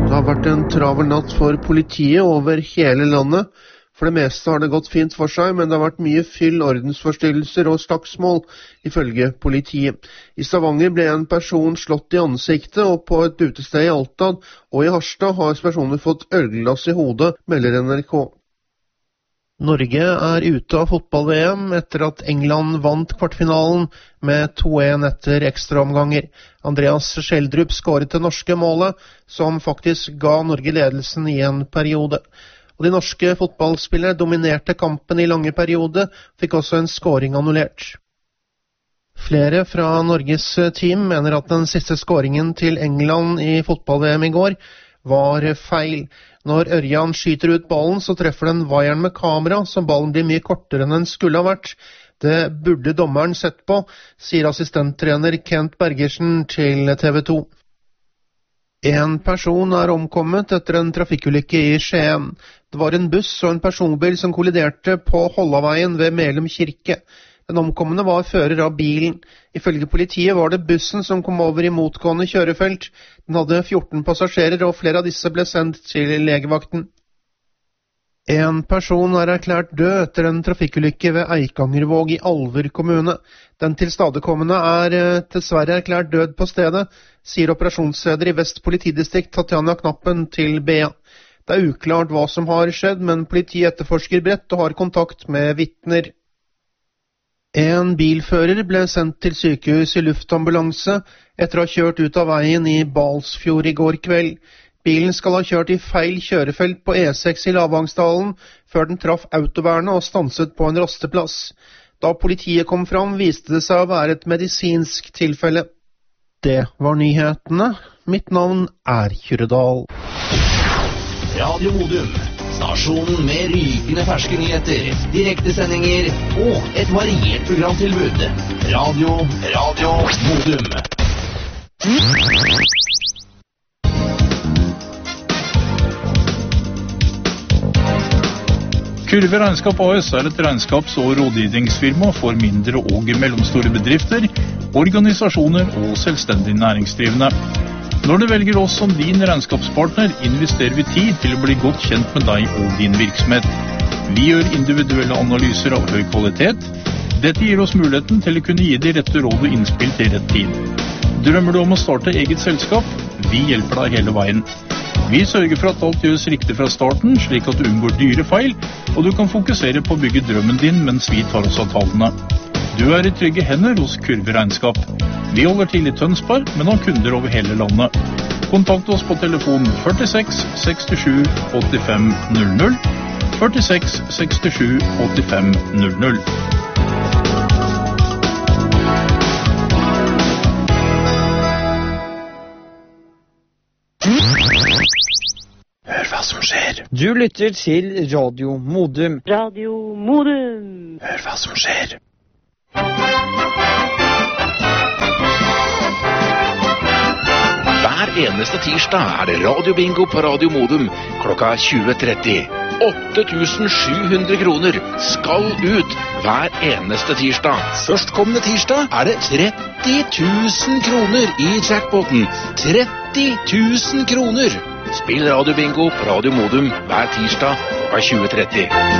Det har vært en travel natt for politiet over hele landet. For det meste har det gått fint for seg, men det har vært mye fyll, ordensforstyrrelser og slagsmål, ifølge politiet. I Stavanger ble en person slått i ansiktet, og på et utested i Alta og i Harstad har personer fått ølglass i hodet, melder NRK. Norge er ute av fotball-VM etter at England vant kvartfinalen med 2-1 etter ekstraomganger. Andreas Schjelderup skåret det norske målet, som faktisk ga Norge ledelsen i en periode. Og de norske fotballspillere dominerte kampen i lange perioder, fikk også en skåring annullert. Flere fra Norges team mener at den siste skåringen til England i fotball-VM i går var feil. Når Ørjan skyter ut ballen, så treffer den vaieren med kamera, så ballen blir mye kortere enn den skulle ha vært. Det burde dommeren sett på, sier assistenttrener Kent Bergersen til TV 2. En person er omkommet etter en trafikkulykke i Skien. Det var en buss og en personbil som kolliderte på Hollaveien ved Melum kirke. Den omkomne var fører av bilen. Ifølge politiet var det bussen som kom over i motgående kjørefelt. Den hadde 14 passasjerer, og flere av disse ble sendt til legevakten. En person er erklært død etter en trafikkulykke ved Eikangervåg i Alver kommune. Den tilstadekommende er dessverre erklært død på stedet, sier operasjonsleder i Vest politidistrikt Tatjana Knappen til BA. Det er uklart hva som har skjedd, men politiet etterforsker bredt og har kontakt med vitner. En bilfører ble sendt til sykehus i luftambulanse etter å ha kjørt ut av veien i Balsfjord i går kveld. Bilen skal ha kjørt i feil kjørefelt på E6 i Lavangsdalen før den traff autovernet og stanset på en rasteplass. Da politiet kom fram, viste det seg å være et medisinsk tilfelle. Det var nyhetene. Mitt navn er Kyrredal. Radio Modum, stasjonen med rykende ferske nyheter, direktesendinger og et variert programtilbud. Radio Modum. Kurve Regnskap AS er et regnskaps- og rådgivningsfirma for mindre og mellomstore bedrifter, organisasjoner og selvstendig næringsdrivende. Når du velger oss som din regnskapspartner, investerer vi tid til å bli godt kjent med deg og din virksomhet. Vi gjør individuelle analyser av høy kvalitet. Dette gir oss muligheten til å kunne gi de rette råd og innspill til rett tid. Drømmer du om å starte eget selskap? Vi hjelper deg hele veien. Vi sørger for at alt gjøres riktig fra starten, slik at du unngår dyre feil, og du kan fokusere på å bygge drømmen din mens vi tar oss av tallene. Du er i trygge hender hos Kurve Regnskap. Vi holder til i Tønsberg, men har kunder over hele landet. Kontakt oss på telefon 46 67 85 00, 46 67 85 00. Hør hva som skjer. Du lytter til Radio Modum. Radio Modum. Hør hva som skjer. Hver eneste tirsdag er det radiobingo på Radio Modum klokka 20:30. 8.700 kroner skal ut hver eneste tirsdag. Førstkommende tirsdag er det 30.000 kroner i jackpoten. 30.000 kroner! Spill radiobingo på Radio Modum hver tirsdag klokka 20:30.